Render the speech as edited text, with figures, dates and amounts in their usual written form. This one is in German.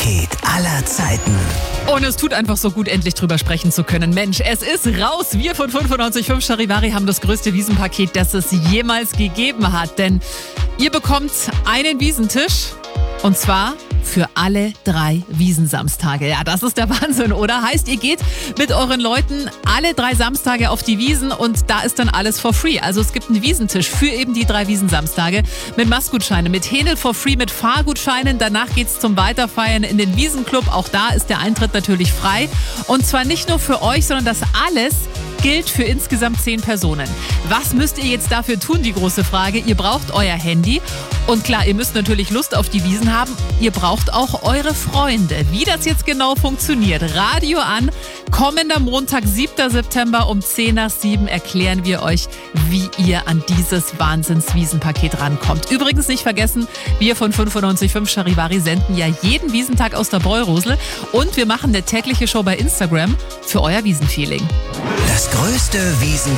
Wiesenpaket aller Zeiten. Und es tut einfach so gut, endlich drüber sprechen zu können. Mensch, es ist raus. Wir von 95.5 Charivari haben das größte Wiesenpaket, das es jemals gegeben hat. Denn ihr bekommt einen Wiesentisch und zwar für alle 3 Wiesensamstage. Ja, das ist der Wahnsinn, oder? Heißt, ihr geht mit euren Leuten alle 3 Samstage auf die Wiesen und da ist dann alles for free. Also es gibt einen Wiesentisch für eben die 3 Wiesensamstage mit Mastgutscheinen, mit Hähnel for free, mit Fahrgutscheinen. Danach geht's zum Weiterfeiern in den Wiesenclub. Auch da ist der Eintritt natürlich frei. Und zwar nicht nur für euch, sondern das alles gilt für insgesamt 10 Personen. Was müsst ihr jetzt dafür tun, die große Frage? Ihr braucht euer Handy und klar, ihr müsst natürlich Lust auf die Wiesen haben. Ihr braucht auch eure Freunde. Wie das jetzt genau funktioniert, Radio an. Kommender Montag, 7. September um 10 nach 7 erklären wir euch, wie ihr an dieses Wahnsinns-Wiesenpaket rankommt. Übrigens nicht vergessen, wir von 95.5 Charivari senden ja jeden Wiesentag aus der Bräurosel und wir machen eine tägliche Show bei Instagram für euer Wiesenfeeling. Das größte Wiesenpaket